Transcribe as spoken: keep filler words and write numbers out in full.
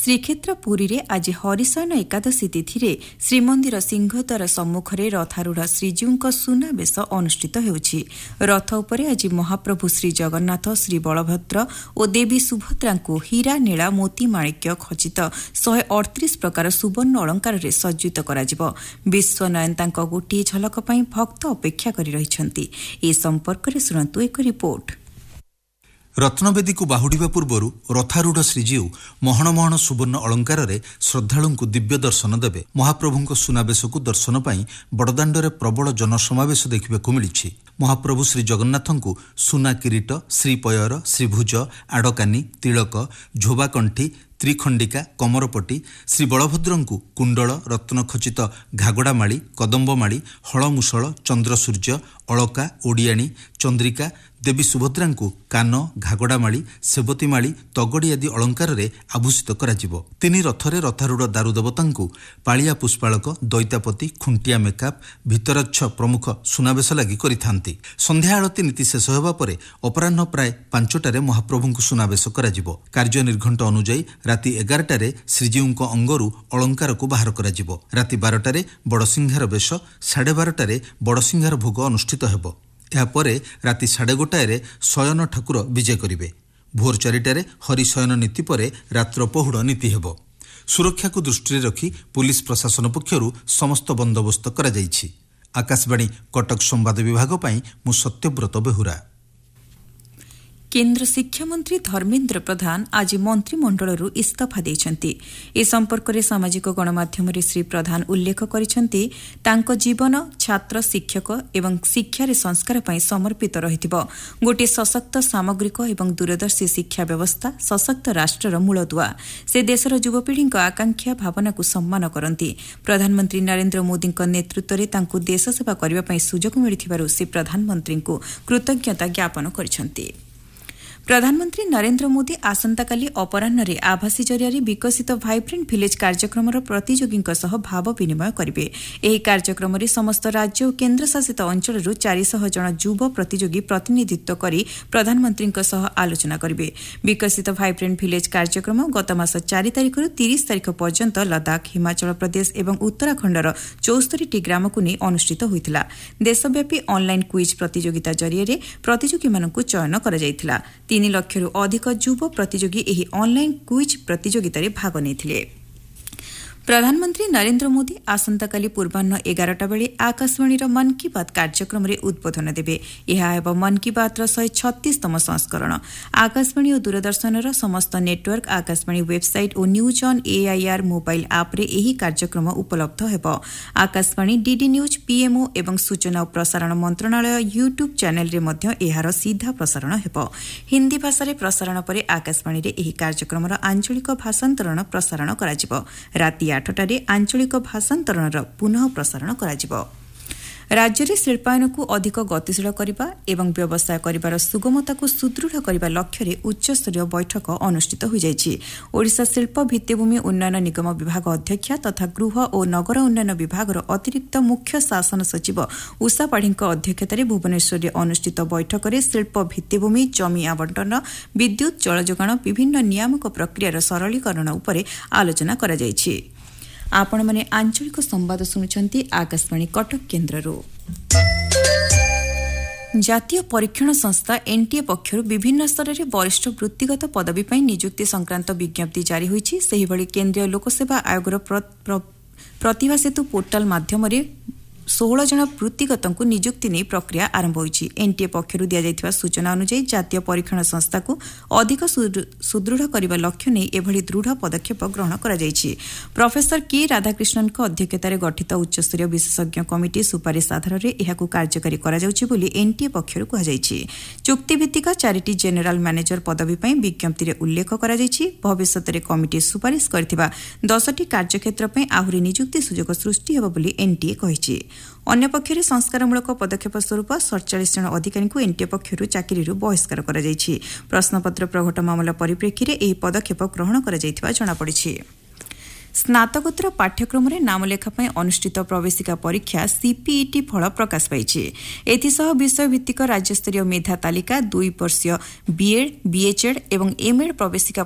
ଶ୍ରୀକ୍ଷେତ୍ର ପୁରୀରେ ଆଜି ହରିଶୟନ ଏକାଦଶୀ ତିଥିରେ ଶ୍ରୀମନ୍ଦିର ସିଂହଦ୍ୱାର ସମ୍ମୁଖରେ ରଥାରୂଢ଼ ଶ୍ରୀଜୀଉଙ୍କ ସୁନାବେଶ ଅନୁଷ୍ଠିତ ହେଉଛି। ରଥ ଉପରେ ଆଜି ମହାପ୍ରଭୁ ଶ୍ରୀଜଗନ୍ନାଥ, ଶ୍ରୀବଳଭଦ୍ର ଓ ଦେବୀ ସୁଭଦ୍ରାଙ୍କୁ ହୀରା, ନୀଳା, ମୋତି ମାଣିକ୍ୟ ଖଚିତ ଶହେ ଅଠତିରିଶ ପ୍ରକାର ସୁବର୍ଣ୍ଣ ଅଳଙ୍କାରରେ ସଜ୍ଜିତ କରାଯିବ। ବିଶ୍ୱନୟନତାଙ୍କ ଗୋଟିଏ ଝଲକ ପାଇଁ ଭକ୍ତ ଅପେକ୍ଷା କରି ରହିଛନ୍ତି। ଏ ସମ୍ପର୍କରେ ଶୁଣନ୍ତୁ ଏକ ରିପୋର୍ଟ। ରତ୍ନବେଦୀକୁ ବାହୁଡ଼ିବା ପୂର୍ବରୁ ରଥାରୂଢ଼ ଶ୍ରୀଜୀଉ ମହଣ ମହଣ ସୁବର୍ଣ୍ଣ ଅଳଙ୍କାରରେ ଶ୍ରଦ୍ଧାଳୁଙ୍କୁ ଦିବ୍ୟ ଦର୍ଶନ ଦେବେ। ମହାପ୍ରଭୁଙ୍କ ସୁନାବେଶକୁ ଦର୍ଶନ ପାଇଁ ବଡ଼ଦାଣ୍ଡରେ ପ୍ରବଳ ଜନସମାବେଶ ଦେଖିବାକୁ ମିଳିଛି। ମହାପ୍ରଭୁ ଶ୍ରୀ ଜଗନ୍ନାଥଙ୍କୁ ସୁନା କିରୀଟ, ଶ୍ରୀପୟର, ଶ୍ରୀଭୁଜ, ଆଡ଼କାନି, ତିଳକ, ଝୋବାକଣ୍ଠି, ତ୍ରିଖଣ୍ଡିକା, କମରପଟି, ଶ୍ରୀ ବଳଭଦ୍ରଙ୍କୁ କୁଣ୍ଡଳ, ରତ୍ନଖଚିତ ଘାଗଡ଼ାମାଳି, କଦମ୍ବମାଳି, ହଳମୁଷଳ, ଚନ୍ଦ୍ରସୂର୍ଯ୍ୟ, ଅଳକା, ଓଡ଼ିଆଣୀ, ଚନ୍ଦ୍ରିକା, ଦେବୀ ସୁଭଦ୍ରାଙ୍କୁ କାନ, ଘାଗଡ଼ାମାଳି, ସେବତୀମାଳି, ତଗଡ଼ି ଆଦି ଅଳଙ୍କାରରେ ଆଭୂଷିତ କରାଯିବ। ତିନି ରଥରେ ରଥାରୂଢ଼ ଦାରୁଦେବତାଙ୍କୁ ପାଳିଆ ପୁଷ୍ପାଳକ, ଦଇତାପତି, ଖୁଣ୍ଟିଆ ମେକାପ, ଭିତରଚ୍ଛ ପ୍ରମୁଖ ସୁନାବେଶ ଲାଗି କରିଥାନ୍ତି। ସନ୍ଧ୍ୟା ଆଳତୀ ନୀତି ଶେଷ ହେବା ପରେ ଅପରାହ୍ନ ପ୍ରାୟ ପାଞ୍ଚଟାରେ ମହାପ୍ରଭୁଙ୍କୁ ସୁନାବେଶ କରାଯିବ। କାର୍ଯ୍ୟ ନିର୍ଘଣ୍ଟ ଅନୁଯାୟୀ ରାତି ଏଗାରଟାରେ ଶ୍ରୀଜୀଉଙ୍କ ଅଙ୍ଗରୁ ଅଳଙ୍କାରକୁ ବାହାର କରାଯିବ। ରାତି ବାରଟାରେ ବଡ଼ସିଂହାର ବେଶ, ସାଢ଼େ ବାରଟାରେ ବଡ଼ସିଂହାର ଭୋଗ ଅନୁଷ୍ଠିତ ହେବ। ଏହାପରେ ରାତି ସାଢ଼େ ଗୋଟାଏରେ ଶୟନ ଠାକୁର ବିଜେ କରିବେ। ଭୋର ଚାରିଟାରେ ହରିଶୟନ ନୀତି ପରେ ରାତ୍ର ପହୁଡ଼ ନୀତି ହେବ। ସୁରକ୍ଷାକୁ ଦୃଷ୍ଟିରେ ରଖି ପୁଲିସ ପ୍ରଶାସନ ପକ୍ଷରୁ ସମସ୍ତ ବନ୍ଦୋବସ୍ତ କରାଯାଇଛି। ଆକାଶବାଣୀ କଟକ ସମ୍ବାଦ ବିଭାଗ ପାଇଁ ମୁଁ ସତ୍ୟବ୍ରତ ବେହୁରା। କେନ୍ଦ୍ର ଶିକ୍ଷାମନ୍ତ୍ରୀ ଧର୍ମେନ୍ଦ୍ର ପ୍ରଧାନ ଆଜି ମନ୍ତ୍ରିମଣ୍ଡଳରୁ ଇସ୍ତଫା ଦେଇଛନ୍ତି। ଏ ସମ୍ପର୍କରେ ସାମାଜିକ ଗଣମାଧ୍ୟମରେ ଶ୍ରୀ ପ୍ରଧାନ ଉଲ୍ଲେଖ କରିଛନ୍ତି, ତାଙ୍କ ଜୀବନ ଛାତ୍ର, ଶିକ୍ଷକ ଏବଂ ଶିକ୍ଷାରେ ସଂସ୍କାର ପାଇଁ ସମର୍ପିତ ରହିଥିବ। ଗୋଟିଏ ସଶକ୍ତ, ସାମଗ୍ରିକ ଏବଂ ଦୂରଦର୍ଶୀ ଶିକ୍ଷା ବ୍ୟବସ୍ଥା ସଶକ୍ତ ରାଷ୍ଟ୍ରର ମୂଳଦୁଆ। ସେ ଦେଶର ଯୁବପିଢ଼ିଙ୍କ ଆକାଂକ୍ଷା ଭାବନାକୁ ସମ୍ମାନ କରନ୍ତି। ପ୍ରଧାନମନ୍ତ୍ରୀ ନରେନ୍ଦ୍ର ମୋଦିଙ୍କ ନେତୃତ୍ୱରେ ତାଙ୍କୁ ଦେଶସେବା କରିବା ପାଇଁ ସୁଯୋଗ ମିଳିଥିବାରୁ ସେ ପ୍ରଧାନମନ୍ତ୍ରୀଙ୍କୁ କୃତଜ୍ଞତା ଜ୍ଞାପନ କରିଛନ୍ତି। ପ୍ରଧାନମନ୍ତ୍ରୀ ନରେନ୍ଦ୍ର ମୋଦି ଆସନ୍ତାକାଲି ଅପରାହ୍ନରେ ଆଭାସୀ ଜରିଆରେ ବିକଶିତ ଭାଇବ୍ରାଣ୍ଟ ଭିଲେଜ୍ କାର୍ଯ୍ୟକ୍ରମର ପ୍ରତିଯୋଗୀଙ୍କ ସହ ଭାବ ବିନିମୟ କରିବେ। ଏହି କାର୍ଯ୍ୟକ୍ରମରେ ସମସ୍ତ ରାଜ୍ୟ ଓ କେନ୍ଦ୍ରଶାସିତ ଅଞ୍ଚଳରୁ ଚାରିଶହ ଜଣ ଯୁବ ପ୍ରତିଯୋଗୀ ପ୍ରତିନିଧିତ୍ୱ କରି ପ୍ରଧାନମନ୍ତ୍ରୀଙ୍କ ସହ ଆଲୋଚନା କରିବେ। ବିକଶିତ ଭାଇବ୍ରାଣ୍ଟ ଭିଲେଜ୍ କାର୍ଯ୍ୟକ୍ରମ ଗତମାସ ଚାରି ତାରିଖରୁ ତିରିଶ ତାରିଖ ପର୍ଯ୍ୟନ୍ତ ଲଦାଖ, ହିମାଚଳ ପ୍ରଦେଶ ଏବଂ ଉତ୍ତରାଖଣ୍ଡର ଚଉସ୍ତରୀଟି ଗ୍ରାମକୁ ନେଇ ଅନୁଷ୍ଠିତ ହୋଇଥିଲା। ଦେଶବ୍ୟାପୀ ଅନ୍ଲାଇନ୍ କୁଇଜ୍ ପ୍ରତିଯୋଗିତା ଜରିଆରେ ପ୍ରତିଯୋଗୀମାନଙ୍କୁ ଚୟନ କରାଯାଇଥିଲା। ତିନି ଲକ୍ଷରୁ ଅଧିକ ଯୁବ ପ୍ରତିଯୋଗୀ ଏହି ଅନ୍ଲାଇନ୍ କୁଇଜ୍ ପ୍ରତିଯୋଗିତାରେ ଭାଗ ନେଇଥିଲେ। ପ୍ରଧାନମନ୍ତ୍ରୀ ନରେନ୍ଦ୍ର ମୋଦି ଆସନ୍ତାକାଲି ପୂର୍ବାହ୍ନ ଏଗାରଟା ବେଳେ ଆକାଶବାଣୀର ମନ୍ କି ବାତ୍ କାର୍ଯ୍ୟକ୍ରମରେ ଉଦ୍ବୋଧନ ଦେବେ। ଏହା ହେବ ମନ୍ କି ବାତ୍ର ଶହେ ଛତିଶତମ ସଂସ୍କରଣ। ଆକାଶବାଣୀ ଓ ଦୂରଦର୍ଶନର ସମସ୍ତ network, Akashvani website O news on AIR mobile ଆପ୍ରେ ଏହି କାର୍ଯ୍ୟକ୍ରମ ଉପଲବ୍ଧ ହେବ। ଆକାଶବାଣୀ, ଡିଡି ନ୍ୟୁଜ୍, ପିଏମ୍ଓ ଏବଂ ସୂଚନା ଓ ପ୍ରସାରଣ ମନ୍ତ୍ରଣାଳୟ ୟୁଟ୍ୟୁବ୍ ଚ୍ୟାନେଲ୍ରେ ମଧ୍ୟ ଏହାର ସିଧା ପ୍ରସାରଣ ହେବ। ହିନ୍ଦୀ ଭାଷାରେ ପ୍ରସାରଣ ପରେ ଆକାଶବାଣୀରେ ଏହି କାର୍ଯ୍ୟକ୍ରମର ଆଞ୍ଚଳିକ ଭାଷାନ୍ତରଣ ପ୍ରସାରଣ କରାଯିବ। ରାତି ଆଠଟାରେ ଆଞ୍ଚଳିକ ଭାଷାନ୍ତରଣର ପୁନଃ ପ୍ରସାରଣ କରାଯିବ। ରାଜ୍ୟରେ ଶିଳ୍ପାୟନକୁ ଅଧିକ ଗତିଶୀଳ କରିବା ଏବଂ ବ୍ୟବସାୟ କରିବାର ସୁଗମତାକୁ ସୁଦୃଢ଼ କରିବା ଲକ୍ଷ୍ୟରେ ଉଚ୍ଚସ୍ତରୀୟ ବୈଠକ ଅନୁଷ୍ଠିତ ହୋଇଯାଇଛି। ଓଡ଼ିଶା ଶିଳ୍ପ ଭିତ୍ତିଭୂମି ଉନ୍ନୟନ ନିଗମ ବିଭାଗ ଅଧ୍ୟକ୍ଷା ତଥା ଗୃହ ଓ ନଗର ଉନ୍ନୟନ ବିଭାଗର ଅତିରିକ୍ତ ମୁଖ୍ୟ ଶାସନ ସଚିବ ଉଷା ପାଢ଼ୀଙ୍କ ଅଧ୍ୟକ୍ଷତାରେ ଭୁବନେଶ୍ୱରରେ ଅନୁଷ୍ଠିତ ବୈଠକରେ ଶିଳ୍ପ ଭିତ୍ତିଭୂମି, ଜମି ଆବଣ୍ଟନ, ବିଦ୍ୟୁତ୍, ଜଳ ଯୋଗାଣ, ବିଭିନ୍ନ ନିୟାମକ ପ୍ରକ୍ରିୟାର ସରଳୀକରଣ ଉପରେ ଆଲୋଚନା କରାଯାଇଛି। ଆପଣମାନେ ଆଞ୍ଚଳିକ ସମ୍ବାଦ ଶୁଣୁଛନ୍ତି ଆକାଶବାଣୀ କଟକ କେନ୍ଦ୍ରରୁ। ଜାତୀୟ ପରୀକ୍ଷଣ ସଂସ୍ଥା ଏନ୍ଟିଏ ପକ୍ଷରୁ ବିଭିନ୍ନ ସ୍ତରରେ ବରିଷ୍ଠ ବୃତ୍ତିଗତ ପଦବୀ ପାଇଁ ନିଯୁକ୍ତି ସଂକ୍ରାନ୍ତ ବିଜ୍ଞପ୍ତି ଜାରି ହୋଇଛି। ସେହିଭଳି କେନ୍ଦ୍ରୀୟ ଲୋକସେବା ଆୟୋଗର ପ୍ରତିଭା ସେତୁ ପୋର୍ଟାଲ ମାଧ୍ୟମରେ ଷୋହଳ ଜଣ ବୃତ୍ତିଗତଙ୍କୁ ନିଯୁକ୍ତି ନେଇ ପ୍ରକ୍ରିୟା ଆରମ୍ଭ ହୋଇଛି। ଏନ୍ଟିଏ ପକ୍ଷରୁ ଦିଆଯାଇଥିବା ସୂଚନା ଅନୁଯାୟୀ ଜାତୀୟ ପରୀକ୍ଷଣ ସଂସ୍ଥାକୁ ଅଧିକ ସୁଦୃଢ଼ କରିବା ଲକ୍ଷ୍ୟ ନେଇ ଏଭଳି ଦୃଢ଼ ପଦକ୍ଷେପ ଗ୍ରହଣ କରାଯାଇଛି। ପ୍ରଫେସର କେ ରାଧାକ୍ରିଷ୍ଣନଙ୍କ ଅଧ୍ୟକ୍ଷତାରେ ଗଠିତ ଉଚ୍ଚସ୍ତରୀୟ ବିଶେଷଜ୍ଞ କମିଟି ସୁପାରିଶ ଆଧାରରେ ଏହାକୁ କାର୍ଯ୍ୟକାରୀ କରାଯାଉଛି ବୋଲି ଏନ୍ଟିଏ ପକ୍ଷରୁ କୁହାଯାଇଛି। ଚୁକ୍ତିଭିତ୍ତିକ ଚାରିଟି ଜେନେରାଲ ମ୍ୟାନେଜର ପଦବୀ ପାଇଁ ବିଜ୍ଞପ୍ତିରେ ଉଲ୍ଲେଖ କରାଯାଇଛି। ଭବିଷ୍ୟତରେ କମିଟି ସୁପାରିଶ କରିଥିବା ଦଶଟି କାର୍ଯ୍ୟକ୍ଷେତ୍ର ପାଇଁ ଆହୁରି ନିଯୁକ୍ତି ସୁଯୋଗ ସୃଷ୍ଟି ହେବ ବୋଲି ଏନ୍ଟିଏ କହିଛି। ଅନ୍ୟପକ୍ଷରେ ସଂସ୍କାରମୂଳକ ପଦକ୍ଷେପ ସ୍ୱରୂପ ସତଚାଳିଶ ଜଣ ଅଧିକାରୀଙ୍କୁ ଏନ୍ଟିଏ ପକ୍ଷରୁ ଚାକିରିରୁ ବହିଷ୍କାର କରାଯାଇଛି। ପ୍ରଶ୍ନପତ୍ର ପ୍ରଘଟ ମାମଲା ପରିପ୍ରେକ୍ଷୀରେ ଏହି ପଦକ୍ଷେପ ଗ୍ରହଣ କରାଯାଇଥିବା ଜଣାପଡ଼ିଛି। ସ୍ନାତକୋତ୍ତର ପାଠ୍ୟକ୍ରମରେ ନାମଲେଖା ପାଇଁ ଅନୁଷ୍ଠିତ ପ୍ରବେଶିକା ପରୀକ୍ଷା ସିପିଇଟି ଫଳ ପ୍ରକାଶ ପାଇଛି। ଏଥିସହ ବିଷୟଭିତ୍ତିକ ରାଜ୍ୟସ୍ତରୀୟ ମେଧା ତାଲିକା, ଦୁଇ ବର୍ଷୀୟ ବିଏଡ୍, ବିଏଚ୍ଏଡ୍ ଏବଂ ଏମ୍ଏଡ୍ ପ୍ରବେଶିକା